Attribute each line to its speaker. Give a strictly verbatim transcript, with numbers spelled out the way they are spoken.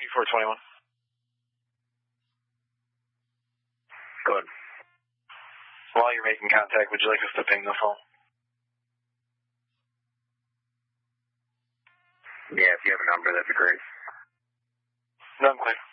Speaker 1: four twenty-one.
Speaker 2: Good.
Speaker 1: While you're making contact, would you like us to ping the phone?
Speaker 2: Yeah, if you have a number, that'd be great.
Speaker 1: No, I'm clear.